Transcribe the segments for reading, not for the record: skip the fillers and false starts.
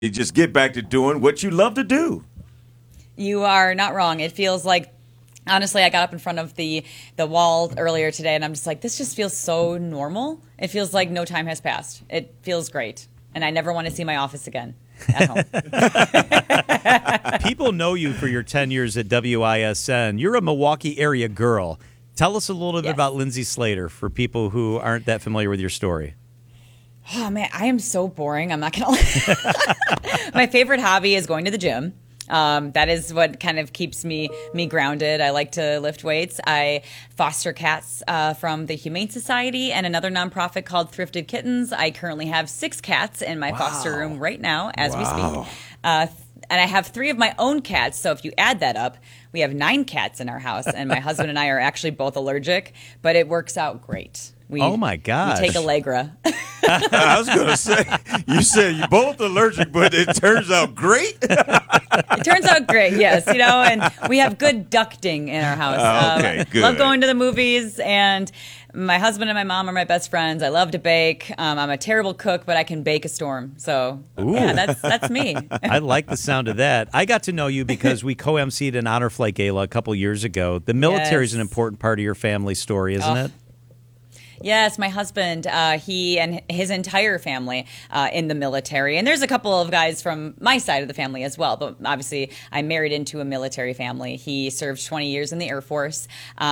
You just get back to doing what you love to do. You are not wrong. It feels like, honestly, I got up in front of the wall earlier today, and I'm just like, this just feels so normal. It feels like no time has passed. It feels great, and I never want to see my office again at home. People know you for your 10 years at WISN. You're a Milwaukee area girl. Tell us a little bit about Lindsay Slater for people who aren't that familiar with your story. Oh, man, I am so boring. I'm not going to lie. My favorite hobby is going to the gym. That is what kind of keeps me grounded. I like to lift weights. I foster cats from the Humane Society and another nonprofit called Thrifted Kittens. I currently have 6 cats in my foster room right now as we speak. And I have 3 of my own cats. So if you add that up, we have 9 cats in our house. And my husband and I are actually both allergic, but it works out great. Oh, my gosh. We take Allegra. I was going to say, you said you're both allergic, but it turns out great. It turns out great, yes. And we have good ducting in our house. Okay, good. Love going to the movies, and my husband and my mom are my best friends. I love to bake. I'm a terrible cook, but I can bake a storm. So, yeah, that's me. I like the sound of that. I got to know you because we co-emceed an Honor Flight Gala a couple years ago. The military is an important part of your family story, isn't it? Yes, my husband, he and his entire family in the military. And there's a couple of guys from my side of the family as well. But obviously, I married into a military family. He served 20 years in the Air Force.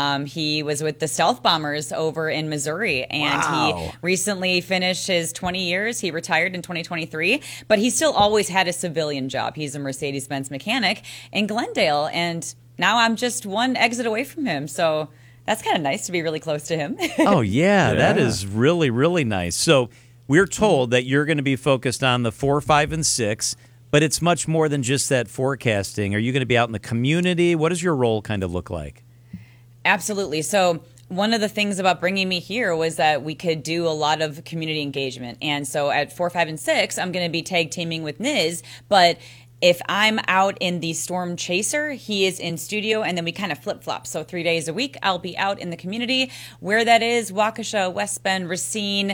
He was with the stealth bombers over in Missouri. And he recently finished his 20 years. He retired in 2023. But he still always had a civilian job. He's a Mercedes-Benz mechanic in Glendale. And now I'm just one exit away from him. So that's kind of nice to be really close to him. Oh, yeah, that is really, really nice. So we're told that you're going to be focused on the 4, 5, and 6, but it's much more than just that forecasting. Are you going to be out in the community? What does your role kind of look like? Absolutely. So one of the things about bringing me here was that we could do a lot of community engagement. And so at 4, 5, and 6, I'm going to be tag teaming with Niz, but if I'm out in the Storm Chaser, he is in studio, and then we kind of flip-flop. So 3 days a week, I'll be out in the community. Where that is, Waukesha, West Bend, Racine,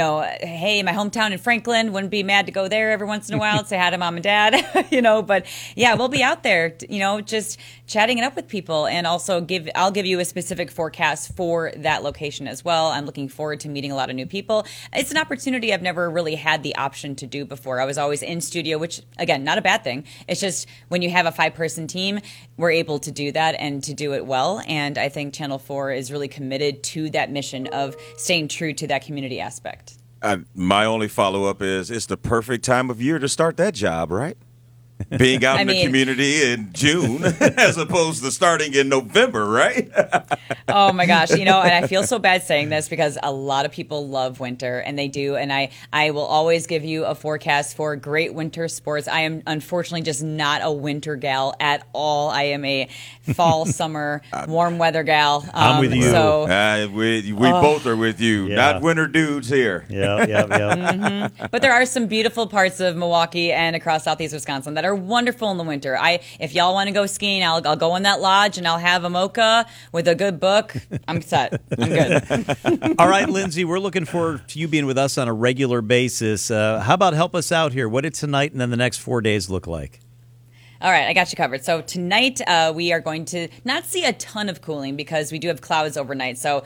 hey, my hometown in Franklin, wouldn't be mad to go there every once in a while, say hi to mom and dad, But, yeah, we'll be out there, just chatting it up with people, and also I'll give you a specific forecast for that location as well. I'm looking forward to meeting a lot of new people. It's an opportunity I've never really had the option to do before. I was always in studio, which, again, not a bad thing. It's just when you have a 5-person team, we're able to do that and to do it well. And I think Channel 4 is really committed to that mission of staying true to that community aspect. My only follow-up is it's the perfect time of year to start that job, right? Being out in the community in June as opposed to starting in November, right? Oh, my gosh. And I feel so bad saying this because a lot of people love winter, and they do. And I will always give you a forecast for great winter sports. I am unfortunately just not a winter gal at all. I am a fall, summer, warm weather gal. I'm with you. So, we both are with you. Not winter dudes here. Yeah. Mm-hmm. But there are some beautiful parts of Milwaukee and across southeast Wisconsin that are wonderful in the winter. If y'all want to go skiing, I'll go in that lodge and I'll have a mocha with a good book. I'm set. I'm good. All right, Lindsay, we're looking forward to you being with us on a regular basis. How about help us out here? What did tonight and then the next 4 days look like? All right, I got you covered. So tonight we are going to not see a ton of cooling because we do have clouds overnight. So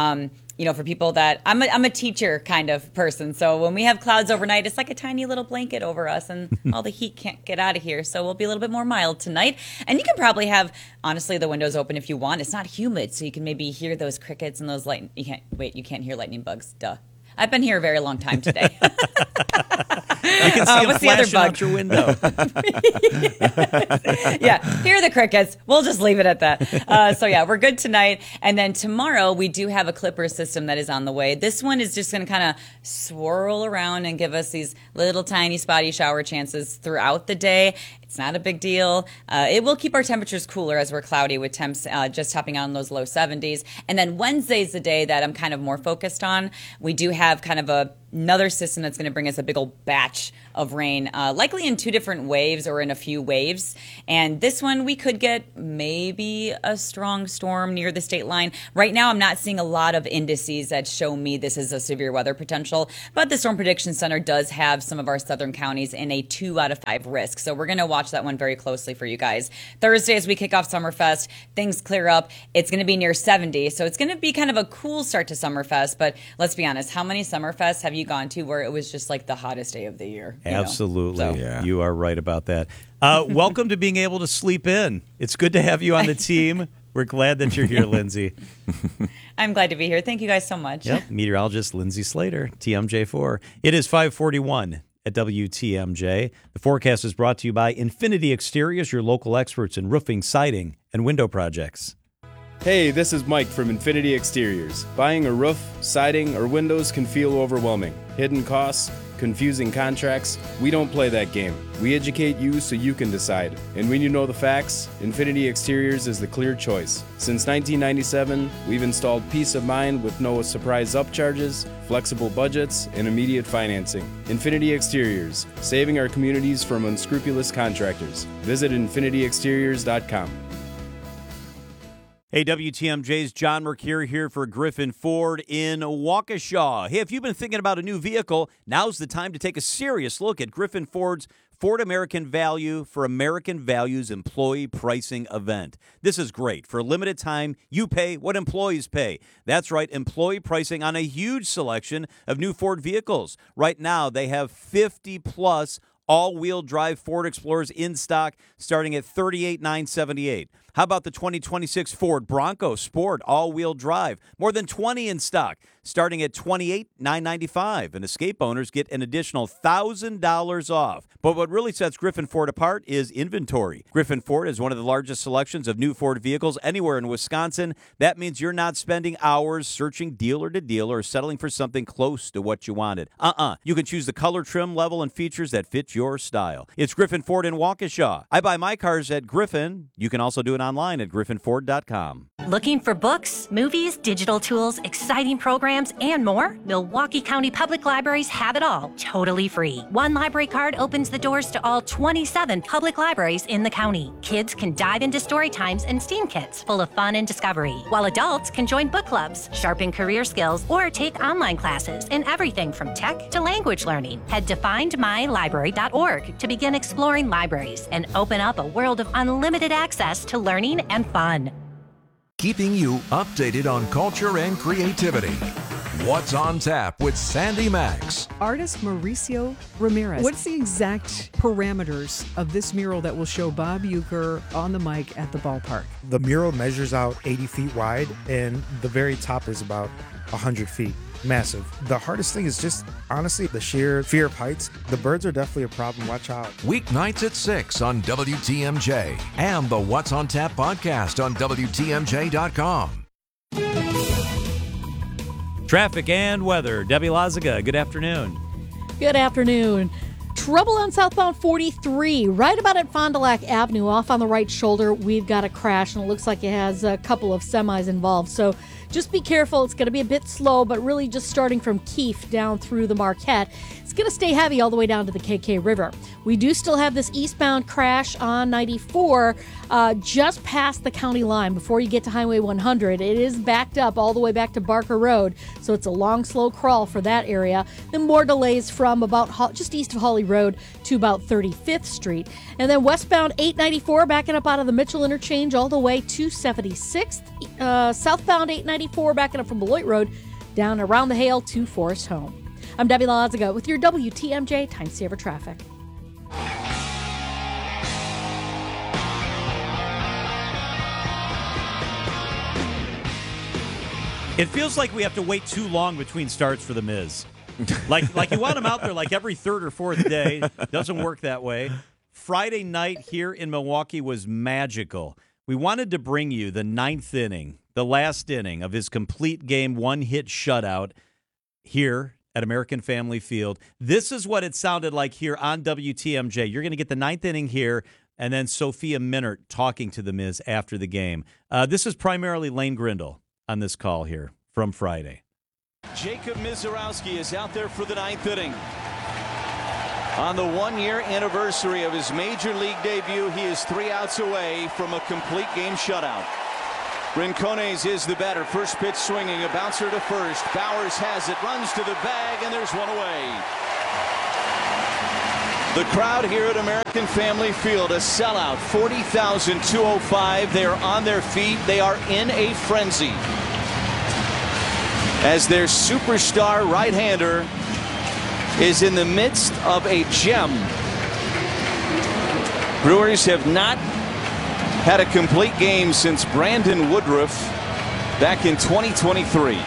for people that I'm a teacher kind of person. So when we have clouds overnight, it's like a tiny little blanket over us and all the heat can't get out of here. So we'll be a little bit more mild tonight. And you can probably have, honestly, the windows open if you want. It's not humid, so you can maybe hear those crickets and those you can't hear lightning bugs. Duh. I've been here a very long time today. You can see them flashing out your window. Yeah, hear the crickets. We'll just leave it at that. So, yeah, we're good tonight. And then tomorrow, we do have a clipper system that is on the way. This one is just going to kind of swirl around and give us these little tiny spotty shower chances throughout the day. It's not a big deal. It will keep our temperatures cooler as we're cloudy with temps just topping out in those low 70s. And then Wednesday's the day that I'm kind of more focused on. We do have kind of a another system that's going to bring us a big old batch of rain, likely in 2 different waves or in a few waves. And this one, we could get maybe a strong storm near the state line. Right now, I'm not seeing a lot of indices that show me this is a severe weather potential, but the Storm Prediction Center does have some of our southern counties in a 2 out of 5 risk. So we're going to watch that one very closely for you guys. Thursday, as we kick off Summerfest, things clear up. It's going to be near 70, so it's going to be kind of a cool start to Summerfest. But let's be honest, how many Summerfests have you gone to where it was just like the hottest day of the year? Absolutely. So. Yeah. You are right about that. Welcome to being able to sleep in. It's good to have you on the team. We're glad that you're here, Lindsay. I'm glad to be here. Thank you guys so much. Yep. Meteorologist Lindsay Slater, TMJ4. It is 5:41 at WTMJ. The forecast is brought to you by Infinity Exteriors, your local experts in roofing, siding, and window projects. Hey, this is Mike from Infinity Exteriors. Buying a roof, siding, or windows can feel overwhelming. Hidden costs, confusing contracts. We don't play that game. We educate you so you can decide. And when you know the facts, Infinity Exteriors is the clear choice. Since 1997, we've installed peace of mind with no surprise upcharges, flexible budgets, and immediate financing. Infinity Exteriors, saving our communities from unscrupulous contractors. Visit infinityexteriors.com. Hey, WTMJ's John Mercure here for Griffin Ford in Waukesha. Hey, if you've been thinking about a new vehicle, now's the time to take a serious look at Griffin Ford's Ford American Value for American Values employee pricing event. This is great. For a limited time, you pay what employees pay. That's right, employee pricing on a huge selection of new Ford vehicles. Right now, they have 50-plus all-wheel drive Ford Explorers in stock starting at $38,978. How about the 2026 Ford Bronco Sport all-wheel drive? More than 20 in stock starting at $28,995. And Escape owners get an additional $1,000 off. But what really sets Griffin Ford apart is inventory. Griffin Ford is one of the largest selections of new Ford vehicles anywhere in Wisconsin. That means you're not spending hours searching dealer to dealer or settling for something close to what you wanted. You can choose the color, trim, level, and features that fit your style. It's Griffin Ford in Waukesha. I buy my cars at Griffin. You can also do it online at griffinford.com. Looking for books, movies, digital tools, exciting programs, and more? Milwaukee County Public Libraries have it all, totally free. One library card opens the doors to all 27 public libraries in the county. Kids can dive into story times and STEAM kits full of fun and discovery, while adults can join book clubs, sharpen career skills, or take online classes in everything from tech to language learning. Head to findmylibrary.org to begin exploring libraries and open up a world of unlimited access to learning and fun. Keeping you updated on culture and creativity. What's on Tap with Sandy Max. Artist Mauricio Ramirez. What's the exact parameters of this mural that will show Bob Uecker on the mic at the ballpark? The mural measures out 80 feet wide, and the very top is about 100 feet. Massive. The hardest thing is just, honestly, the sheer fear of heights. The birds are definitely a problem. Watch out. Weeknights at 6 on WTMJ and the What's on Tap podcast on WTMJ.com. Traffic and weather. Debbie Lazaga, good afternoon. Good afternoon. Trouble on southbound 43, right about at Fond du Lac Avenue, off on the right shoulder. We've got a crash, and it looks like it has a couple of semis involved. So just be careful. It's going to be a bit slow, but really just starting from Keefe down through the Marquette. It's going to stay heavy all the way down to the KK River. We do still have this eastbound crash on 94 just past the county line before you get to Highway 100. It is backed up all the way back to Barker Road, so it's a long, slow crawl for that area. Then more delays from about just east of Holly Road to about 35th Street. And then westbound 894 backing up out of the Mitchell Interchange all the way to 76th. Southbound 894 backing up from Beloit Road down around the Hale to Forest Home. I'm Debbie Lazaga with your WTMJ Time Saver Traffic. It feels like we have to wait too long between starts for The Miz. Like you want him out there like every third or fourth day. Doesn't work that way. Friday night here in Milwaukee was magical. We wanted to bring you the ninth inning, the last inning of his complete game one-hit shutout here at American Family Field. This is what it sounded like here on WTMJ. You're going to get the ninth inning here, and then Sophia Minnaert talking to The Miz after the game. This is primarily Lane Grindle on this call here from Friday. Jacob Misiorowski is out there for the 9th inning. On the 1-year anniversary of his major league debut, he is 3 outs away from a complete game shutout. Rincones is the batter. First pitch swinging, a bouncer to first. Bowers has it, runs to the bag, and there's one away. The crowd here at American Family Field, a sellout, 40,205. They are on their feet. They are in a frenzy as their superstar right-hander is in the midst of a gem. Brewers have not had a complete game since Brandon Woodruff back in 2023.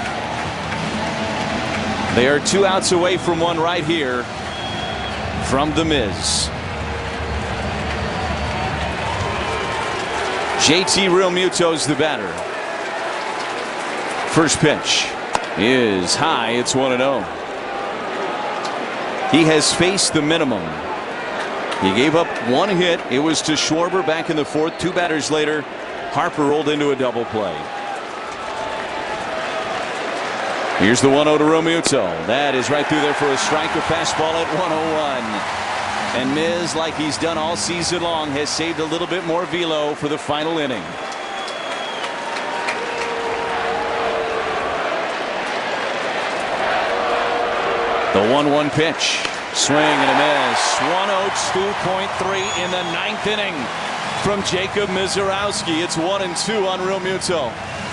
They are 2 outs away from one right here from The Miz. JT Realmuto's the batter. First pitch is high. It's 1-0. He has faced the minimum. He gave up 1 hit. It was to Schwarber back in the 4th. 2 batters later, Harper rolled into a double play. Here's the 1-0 to Realmuto. That is right through there for a strike. A fastball at 101. And Miz, like he's done all season long, has saved a little bit more velo for the final inning. The 1-1 pitch. Swing and a miss. 102.3 in the 9th inning from Jacob Misiorowski. It's 1-2 on Realmuto.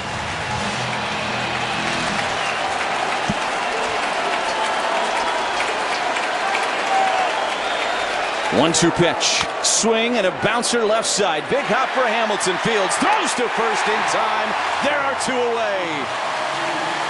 One-two pitch. Swing and a bouncer left side. Big hop for Hamilton. Fields throws to first in time. There are 2 away.